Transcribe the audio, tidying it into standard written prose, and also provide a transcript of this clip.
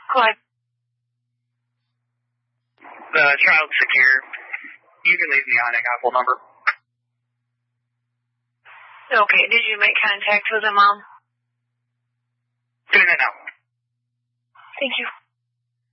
Go ahead. The child's secure. You can leave me on a Apple number. Okay, did you make contact with him, Mom? No. Thank you.